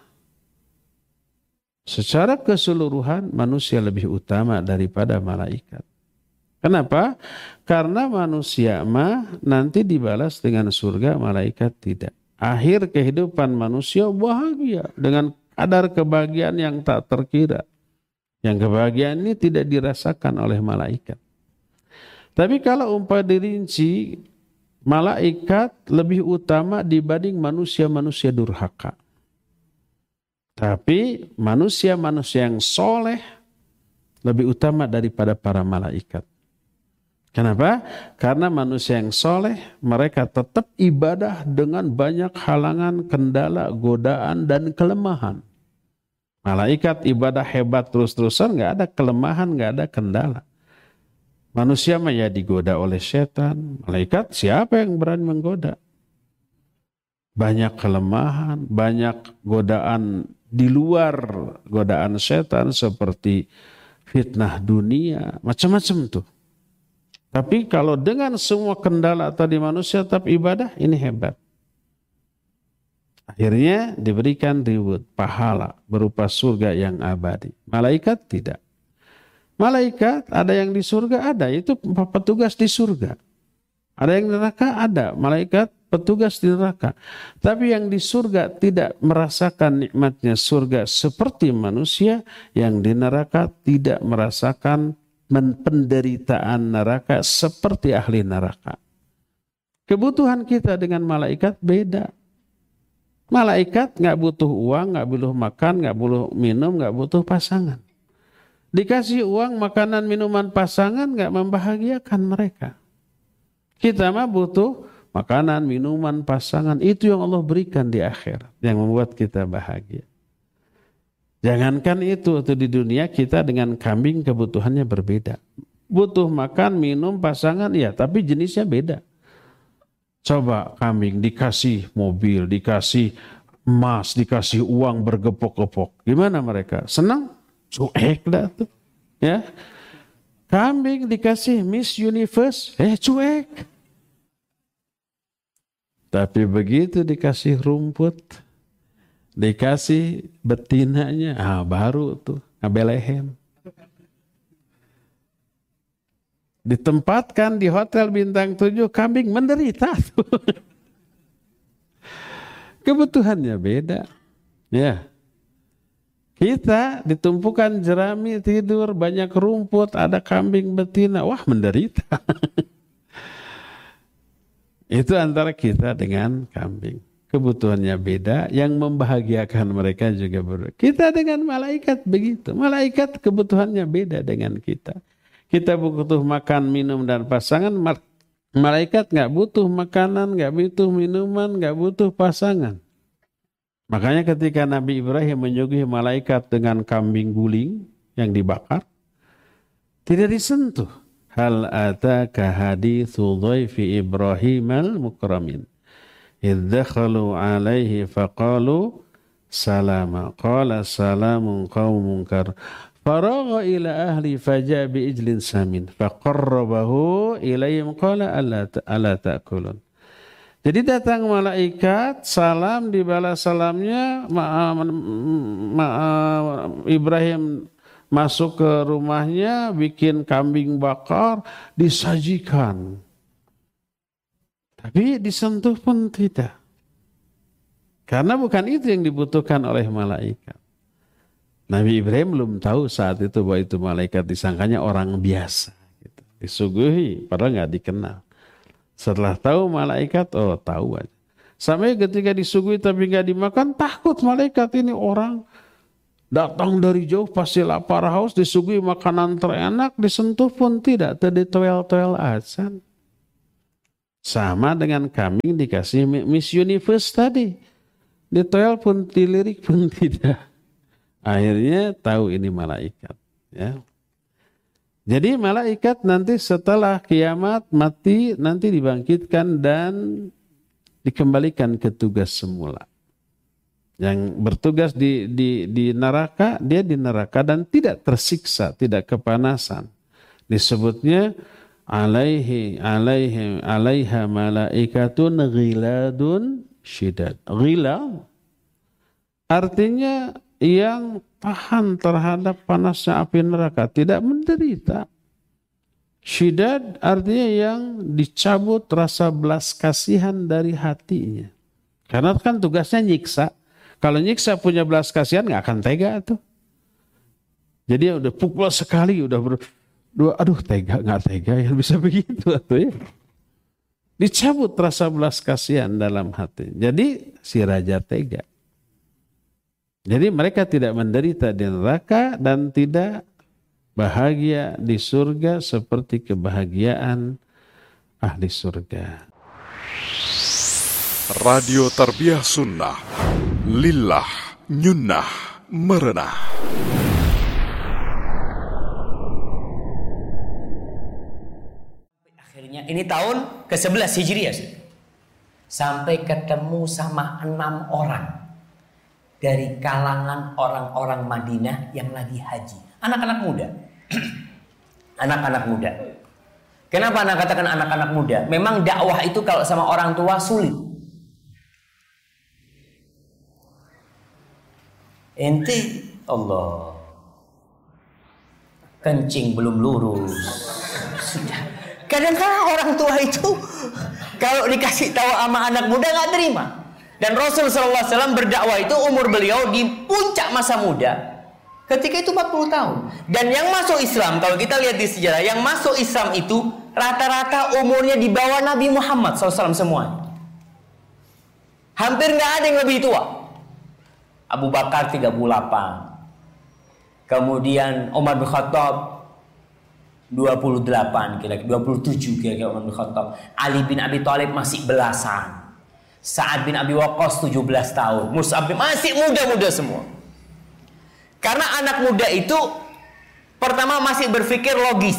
secara keseluruhan manusia lebih utama daripada malaikat. Kenapa? Karena manusia mah nanti dibalas dengan surga, malaikat tidak. Akhir kehidupan manusia bahagia dengan kadar kebahagiaan yang tak terkira. Yang kebahagiaan ini tidak dirasakan oleh malaikat. Tapi kalau umpama dirinci, malaikat lebih utama dibanding manusia-manusia durhaka. Tapi manusia-manusia yang soleh lebih utama daripada para malaikat. Kenapa? Karena manusia yang soleh, mereka tetap ibadah dengan banyak halangan, kendala, godaan, dan kelemahan. Malaikat ibadah hebat terus-terusan, nggak ada kelemahan, nggak ada kendala. Manusia mah ya digoda oleh setan. Malaikat siapa yang berani menggoda? Banyak kelemahan, banyak godaan di luar godaan setan seperti fitnah dunia, macam-macam tuh. Tapi kalau dengan semua kendala tadi manusia tetap ibadah, ini hebat. Akhirnya diberikan reward, pahala berupa surga yang abadi. Malaikat tidak. Malaikat ada yang di surga, ada. Itu petugas di surga. Ada yang di neraka, ada. Malaikat petugas di neraka. Tapi yang di surga tidak merasakan nikmatnya surga seperti manusia. Yang di neraka tidak merasakan penderitaan neraka seperti ahli neraka. Kebutuhan kita dengan malaikat beda. Malaikat nggak butuh uang, nggak butuh makan, nggak butuh minum, nggak butuh pasangan. Dikasih uang, makanan, minuman, pasangan nggak membahagiakan mereka. Kita mah butuh makanan, minuman, pasangan. Itu yang Allah berikan di akhirat, yang membuat kita bahagia. Jangankan itu, itu di dunia kita dengan kambing kebutuhannya berbeda. Butuh makan, minum, pasangan, ya, tapi jenisnya beda. Coba kambing dikasih mobil, dikasih emas, dikasih uang bergepok-gepok. Gimana mereka? Senang? Cuek dah tuh. Ya. Kambing dikasih Miss Universe, eh cuek. Tapi begitu dikasih rumput, dikasih betinanya, ah baru tuh ngabelehem. Ditempatkan di hotel bintang tujuh, kambing menderita tuh. Kebutuhannya beda. Ya. Kita ditumpukan jerami, tidur, banyak rumput, ada kambing betina, wah menderita. Itu antara kita dengan kambing. Kebutuhannya beda, yang membahagiakan mereka juga berbeda. Kita dengan malaikat begitu. Malaikat kebutuhannya beda dengan kita. Kita butuh makan, minum, dan pasangan. Malaikat nggak butuh makanan, nggak butuh minuman, nggak butuh pasangan. Makanya ketika Nabi Ibrahim menyuguhi malaikat dengan kambing guling yang dibakar, tidak disentuh. Hal ataka hadithu dhaifi Ibrahim al-mukramin. Idh dakhalu alaihi faqalu salama. Qala salamun qawmun kar. Faragha ila ahli faja'a bi ijlin samin. Faqarrabahu ilayhim qala ala ta'kulun. Jadi datang malaikat, salam, dibalas salamnya, ma, ma, Ibrahim masuk ke rumahnya, bikin kambing bakar, disajikan. Tapi disentuh pun tidak. Karena bukan itu yang dibutuhkan oleh malaikat. Nabi Ibrahim belum tahu saat itu bahwa itu malaikat, disangkanya orang biasa. Gitu. Disuguhi, padahal nggak dikenal. Setelah tahu malaikat, oh tahu aja. Sampai ketika disuguhi tapi nggak dimakan, takut malaikat ini orang datang dari jauh pasti lapar haus, disuguhi makanan terenak, disentuh pun tidak, tadi toel-toel azan. Sama dengan kambing dikasih Miss Universe tadi, ditoel pun dilirik pun tidak. Akhirnya tahu ini malaikat. Ya. Jadi malaikat nanti setelah kiamat mati nanti dibangkitkan dan dikembalikan ke tugas semula. Yang bertugas di, di, di neraka, dia di neraka dan tidak tersiksa, tidak kepanasan. Disebutnya alaihi alaihi alaiha malaikatun ghiladun syidad. Ghilad artinya yang tahan terhadap panasnya api neraka, tidak menderita. Syidad artinya yang dicabut rasa belas kasihan dari hatinya. Karena kan tugasnya nyiksa. Kalau nyiksa punya belas kasihan nggak akan tega tuh. Jadi udah pukul sekali, udah ber, dua, aduh tega nggak tega yang bisa begitu tuh ya. Dicabut rasa belas kasihan dalam hati. Jadi si raja tega. Jadi mereka tidak menderita di neraka dan tidak bahagia di surga seperti kebahagiaan ahli surga. Radio Tarbiyah Sunnah, Lillah, Nyunnah, Merenah. Akhirnya ini tahun ke sebelas Hijriah. Sampai ketemu sama enam orang dari kalangan orang-orang Madinah yang lagi haji. Anak-anak muda. Anak-anak muda. Kenapa anak katakan anak-anak muda? Memang dakwah itu kalau sama orang tua sulit. Ente Allah kencing belum lurus. Sudah. Kadang-kadang orang tua itu kalau dikasih tahu sama anak muda nggak terima. Dan Rasul sallallahu alaihi wasallam berdakwah itu umur beliau di puncak masa muda. Ketika itu empat puluh tahun. Dan yang masuk Islam, kalau kita lihat di sejarah, yang masuk Islam itu rata-rata umurnya di bawah Nabi Muhammad sallallahu alaihi wasallam semuanya. Hampir nggak ada yang lebih tua. Abu Bakar tiga puluh delapan. Kemudian Umar bin Khattab dua puluh delapan, kira-kira dua puluh tujuh kira-kira Umar bin Khattab. Ali bin Abi Thalib masih belasan. Sa'ad bin Abi Waqqas tujuh belas tahun. Mus'ab bin masih muda-muda semua. Karena anak muda itu pertama masih berpikir logis.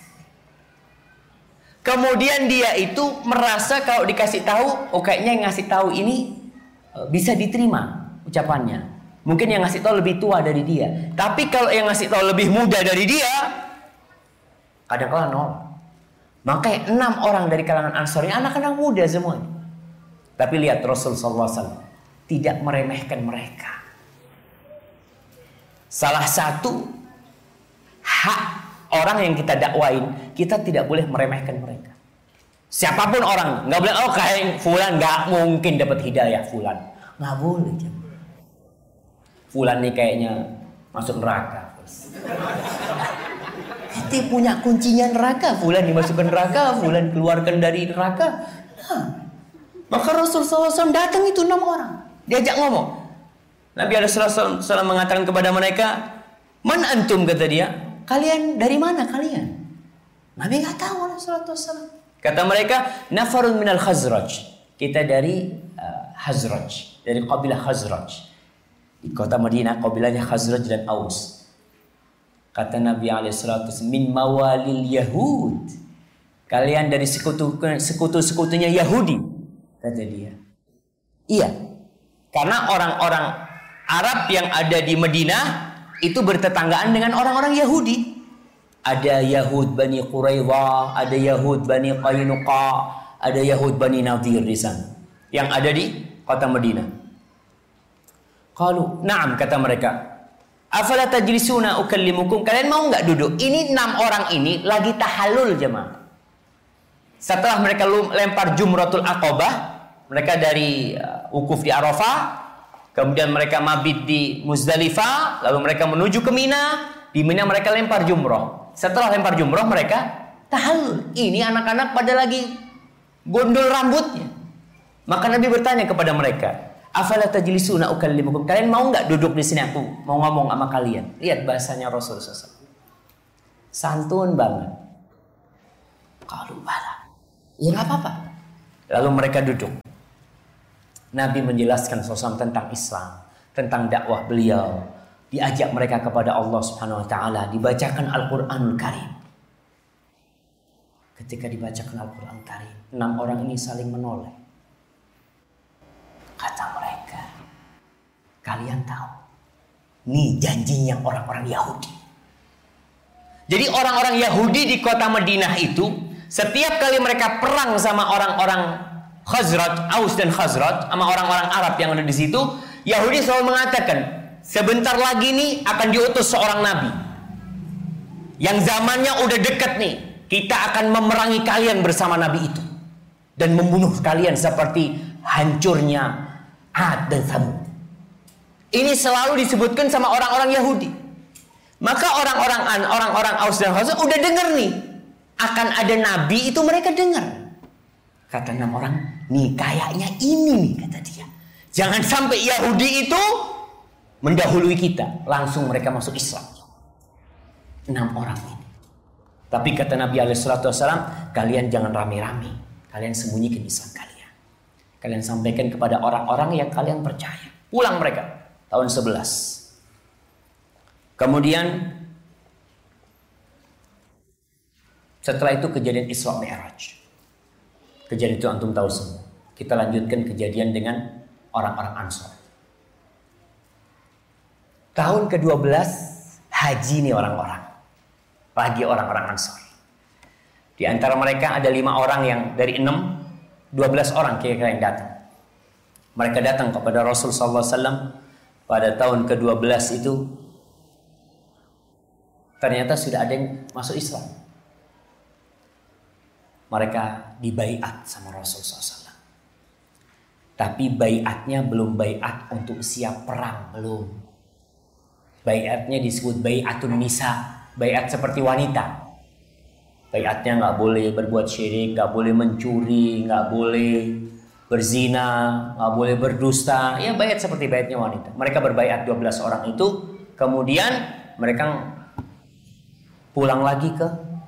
Kemudian dia itu merasa kalau dikasih tahu, oh kayaknya yang ngasih tahu ini bisa diterima ucapannya. Mungkin yang ngasih tahu lebih tua dari dia. Tapi kalau yang ngasih tahu lebih muda dari dia, kadang-kadang nolak. Makanya enam orang dari kalangan Ansar ini anak-anak muda semuanya. Tapi lihat Rasul sallallahu alaihi wasallam tidak meremehkan mereka. Salah satu hak orang yang kita dakwain, kita tidak boleh meremehkan mereka. Siapapun orang, nggak boleh oh kayak fulan nggak mungkin dapat hidayah fulan, nggak boleh. Fulan nih kayaknya masuk neraka. Kita punya kuncinya neraka, fulan dimasukkan neraka, fulan keluarkan dari neraka. Nah, maka Rasul sallallahu alaihi wasallam datang itu enam orang, diajak ngomong. Nabi alaihi wasallam mengatakan kepada mereka, "Man antum?" kata dia. "Kalian dari mana kalian?" Nabi nggak tahu alaihi wasallam. Kata mereka, "Nafarun minal Khazraj." Kita dari uh, Khazraj, dari kabilah Khazraj. Di kota Madinah kabilahnya Khazraj dan Aus. Kata Nabi alaihi wasallam, "Min mawalil Yahud." Kalian dari sekutu sekutu-sekutunya Yahudi. Kata dia. Iya. Karena orang-orang Arab yang ada di Madinah itu bertetanggaan dengan orang-orang Yahudi. Ada Yahud Bani Quraidah, ada Yahud Bani Qainuqa, ada Yahud Bani Nadir di sana. Yang ada di kota Madinah. Qalu, "Na'am," kata mereka. "Afala tajlisuna ukallimukum?" Kalian mau enggak duduk? Ini enam orang ini lagi tahallul jemaah. Setelah mereka lempar Jumratul Aqabah, mereka dari uh, wukuf di Arafah, Kemudian mereka mabit di Muzdalifah, lalu mereka menuju ke Mina. Di Mina mereka lempar jumroh. Setelah lempar jumroh mereka tahallul. Ini anak-anak pada lagi gondol rambutnya. Maka Nabi bertanya kepada mereka, afala tajlisuna ukallimukum? Kalian mau nggak duduk di sini, aku mau ngomong sama kalian? Lihat bahasanya Rasulullah shallallahu alaihi wasallam. Santun banget. Kalau bala, ya nggak apa-apa. Lalu mereka duduk. Nabi menjelaskan shallallahu alaihi wasallam tentang Islam, tentang dakwah beliau. Diajak mereka kepada Allah Subhanahu Wa Taala. Dibacakan Al-Quranul Karim. Ketika dibacakan Al-Quran Karim, enam orang ini saling menoleh. Kata mereka, kalian tahu, ini janjinya orang-orang Yahudi. Jadi orang-orang Yahudi di kota Madinah itu, setiap kali mereka perang sama orang-orang Khazraj, Aus dan Khazraj, sama orang-orang Arab yang ada di situ, Yahudi selalu mengatakan, sebentar lagi nih akan diutus seorang nabi. Yang zamannya udah dekat nih, kita akan memerangi kalian bersama nabi itu. Dan membunuh kalian seperti hancurnya Ad dan Tsamud. Ini selalu disebutkan sama orang-orang Yahudi. Maka orang-orang orang-orang Aus dan Khazraj udah dengar nih, akan ada nabi itu, mereka dengar. Kata enam orang, nih kayaknya ini nih, kata dia. Jangan sampai Yahudi itu mendahului kita. Langsung mereka masuk Islam. Enam orang ini. Tapi kata Nabi alaihi salatu wasallam, kalian jangan rame-rame. Kalian sembunyikan Islam kalian. Kalian sampaikan kepada orang-orang yang kalian percaya. Pulang mereka. Tahun sebelas. Kemudian setelah itu kejadian Isra Mi'raj. Kejadian itu antum tahu semua. Kita lanjutkan kejadian dengan orang-orang Ansor. Tahun kedua belas haji nih orang-orang. Lagi orang-orang Ansor. Di antara mereka ada lima orang yang dari enam, dua belas orang kira-kira yang datang. Mereka datang kepada Rasul sallallahu alaihi wasallam pada tahun kedua belas itu. Ternyata sudah ada yang masuk Islam. Mereka dibaiat sama Rasul sallallahu alaihi wasallam. Tapi baiatnya belum baiat untuk siap perang, belum. Baiatnya disebut baiatun nisa, baiat seperti wanita. Baiatnya nggak boleh berbuat syirik, nggak boleh mencuri, nggak boleh berzina, nggak boleh berdusta. Ya baiat seperti baiatnya wanita. Mereka berbaiat dua belas orang itu, kemudian mereka pulang lagi ke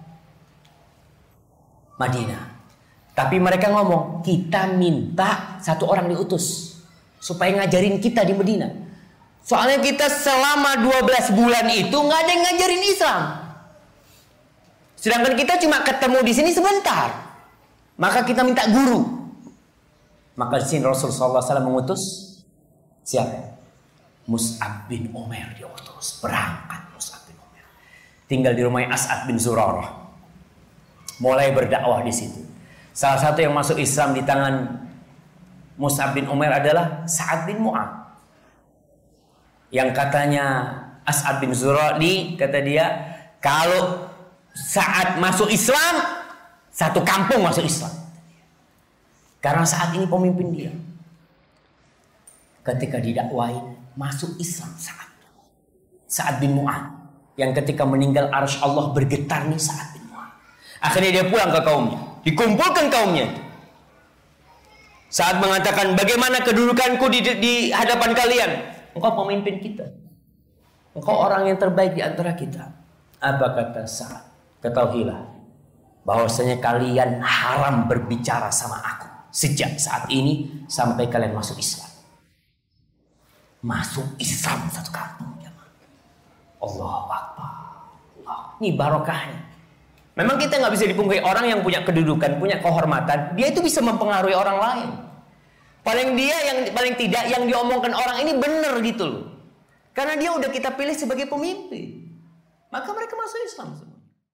Madinah. Tapi mereka ngomong, kita minta satu orang diutus supaya ngajarin kita di Madinah. Soalnya kita selama dua belas bulan itu nggak ada yang ngajarin Islam. Sedangkan kita cuma ketemu di sini sebentar. Maka kita minta guru. Maka di sini Rasul sallallahu alaihi wasallam mengutus siapa? Mus'ab bin Umair diutus. Berangkat Mus'ab bin Umair. Tinggal di rumah As'ad bin Zurarah. Mulai berdakwah di situ. Salah satu yang masuk Islam di tangan Mus'ab bin Umair adalah Sa'ad bin Mu'ad. Yang katanya As'ad bin Zurarah, kata dia, kalau saat masuk Islam, satu kampung masuk Islam. Karena saat ini pemimpin dia. Ketika didakwain, masuk Islam saat Sa'ad bin Mu'ad. Yang ketika meninggal arsy Allah bergetar nih Sa'ad bin Mu'ad. Akhirnya dia pulang ke kaumnya. Dikumpulkan kaumnya. Saat mengatakan, bagaimana kedudukanku di, di hadapan kalian? Engkau pemimpin kita. Engkau orang yang terbaik di antara kita. Apa kata Sa'ad? Ketahuilah bahwasanya kalian haram berbicara sama aku sejak saat ini sampai kalian masuk Islam. Masuk Islam satu kampung. Allahu Akbar. Allah. Ini barokahnya. Memang kita nggak bisa dipungkiri orang yang punya kedudukan, punya kehormatan. Dia itu bisa mempengaruhi orang lain. Paling dia yang paling tidak yang diomongkan orang ini benar gitu loh. Karena dia udah kita pilih sebagai pemimpin. Maka mereka masuk Islam semua.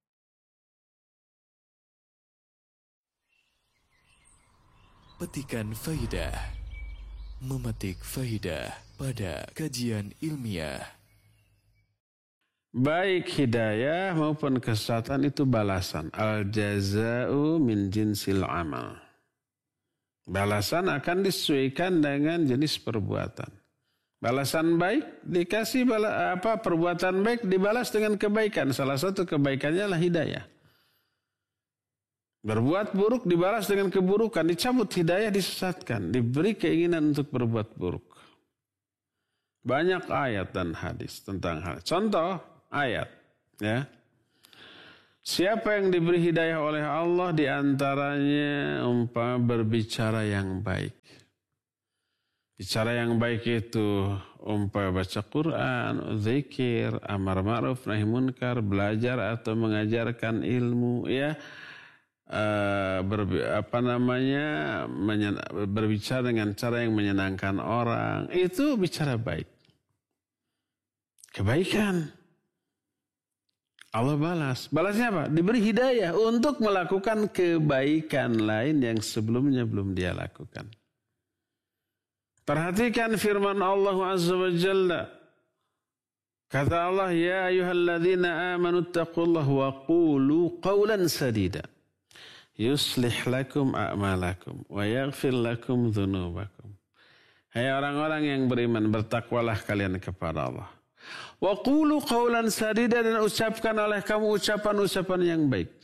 Petikan faidah. Memetik faidah pada kajian ilmiah. Baik hidayah maupun kesesatan itu balasan. Al-jaza'u min jinsil amal. Balasan akan disesuaikan dengan jenis perbuatan. Balasan baik dikasih bala, apa perbuatan baik dibalas dengan kebaikan. Salah satu kebaikannya adalah hidayah. Berbuat buruk dibalas dengan keburukan, dicabut hidayah, disesatkan, diberi keinginan untuk berbuat buruk. Banyak ayat dan hadis tentang hal. Contoh ayat, ya. Siapa yang diberi hidayah oleh Allah diantaranya umpama berbicara yang baik. Bicara yang baik itu umpama baca Quran, zikir, amar ma'ruf nahi munkar, belajar atau mengajarkan ilmu, ya. Uh, ber, apa namanya menyen, berbicara dengan cara yang menyenangkan orang, itu bicara baik, kebaikan. Allah balas, balasnya apa? Diberi hidayah untuk melakukan kebaikan lain yang sebelumnya belum dia lakukan. Perhatikan firman Allah Azza wa Jalla. Kata Allah, ya ayyuhalladzina amanu taqullaha wa qulu qawlan sadida yuslih lakum a'malakum wa yaghfir lakum dzunubakum. Hai orang-orang yang beriman, bertakwalah kalian kepada Allah. Wa qulu qawlan sadida, dan ucapkan oleh kamu ucapan-ucapan yang baik.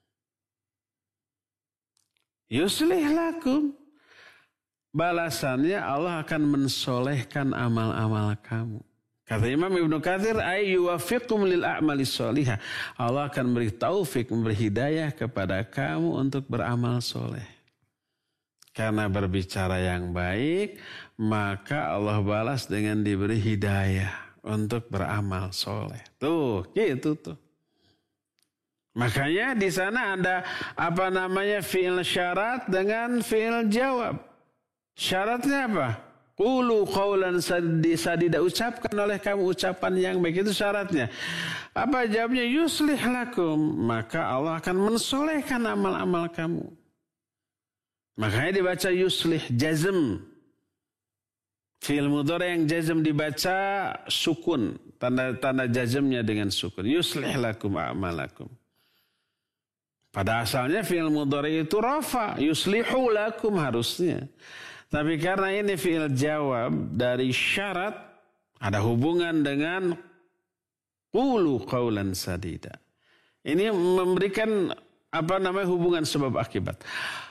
Yuslih lakum, balasannya Allah akan mensolehkan amal-amal kamu. Kata Imam Ibnu Katsir, ay yuwaffiqum lil a'mali sholihah. Allah akan beri taufik, memberi hidayah kepada kamu untuk beramal soleh. Karena berbicara yang baik, maka Allah balas dengan diberi hidayah untuk beramal soleh. Tuh, gitu tuh. Makanya di sana ada apa namanya fi'il syarat dengan fi'il jawab. Syaratnya apa? Qulu qawlan sadida, ucapkan oleh kamu ucapan yang baik, itu syaratnya. Apa jawabnya? Yuslih lakum, maka Allah akan mensolehkan amal-amal kamu. Makanya dibaca yuslih, jazm. Fi'il mudhari yang jazm dibaca sukun, tanda-tanda jazmnya dengan sukun. Yuslih lakum a'malakum. Pada asalnya fi'il mudhari itu rafa, yuslihu lakum harusnya. Tapi karena ini fi'il jawab dari syarat, ada hubungan dengan qulu qawlan sadida. Ini memberikan apa namanya hubungan sebab akibat.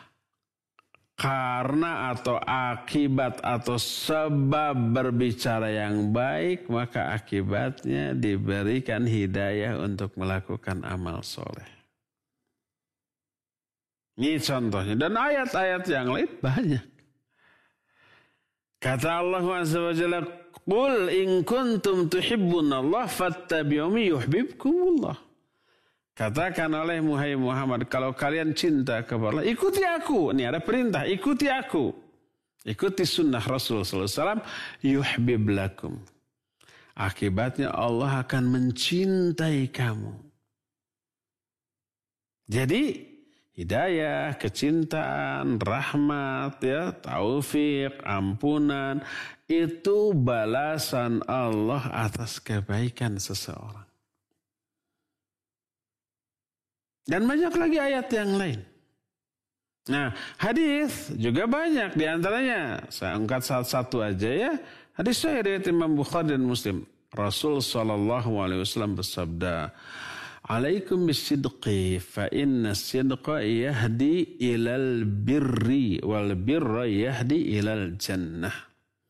Karena atau akibat atau sebab berbicara yang baik, maka akibatnya diberikan hidayah untuk melakukan amal soleh. Ini contohnya. Dan ayat-ayat yang lain banyak. Kata Allah Azza wa Jalla, "Qul in kuntum tuhibbunallah fattabi'uni yuhibbukumullah." Katakan oleh Muhammad, kalau kalian cinta kepada Allah, ikuti aku. Ini ada perintah, ikuti aku. Ikuti sunnah Rasul sallallahu alaihi wasallam, yuhbib lakum. Akibatnya Allah akan mencintai kamu. Jadi hidayah, kecintaan, rahmat, ya, taufik, ampunan, itu balasan Allah atas kebaikan seseorang. Dan banyak lagi ayat yang lain. Nah, hadis juga banyak. Di antaranya, saya angkat satu-satu aja ya. Hadis sahih riwayat Imam Bukhari dan Muslim. Rasul sallallahu alaihi wasallam bersabda, "Alaikum bisidqi fa inna sidqa yahdi ilal birri wal birra yahdi ilal jannah."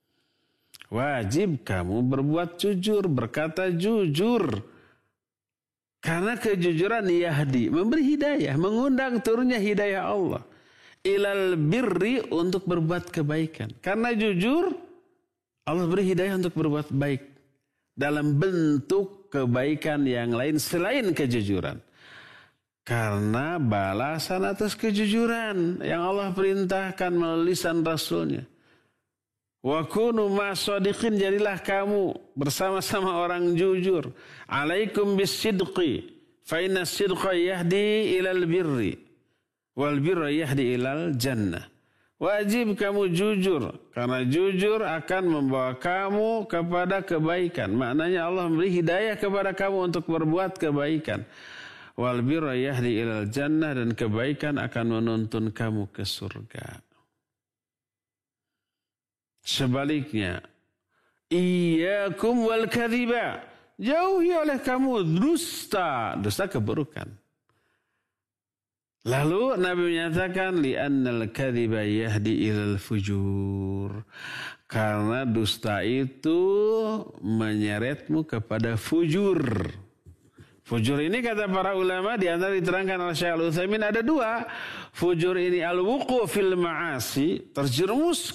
Wajib kamu berbuat jujur, berkata jujur. Karena kejujuran yahdi, memberi hidayah, mengundang turunnya hidayah Allah. Ilal birri, untuk berbuat kebaikan. Karena jujur, Allah beri hidayah untuk berbuat baik. Dalam bentuk kebaikan yang lain selain kejujuran. Karena balasan atas kejujuran yang Allah perintahkan melalui lisan Rasulnya. Wa kunu ma'as-shadiqin, jadilah kamu bersama-sama orang jujur. Alaikum bis-sidqi fa inna as-sidqa yahdi ilal birri wal birra yahdi ilal jannah. Wajib kamu jujur, karena jujur akan membawa kamu kepada kebaikan. Maknanya Allah memberi hidayah kepada kamu untuk berbuat kebaikan. Wal birra yahdi ilal jannah, dan kebaikan akan menuntun kamu ke surga. Sebaliknya, Iyyakum wal kadhiba. Jauhi oleh kamu dusta. Dusta keburukan. Lalu Nabi menyatakan li'annal kadhiba yahdi ilal fujur. Karena dusta itu menyeretmu kepada fujur. Fujur ini kata para ulama di antara diterangkan oleh Syekh Al-Utsaimin ada dua. Fujur ini al-wuqu' fil ma'asi, terjerumus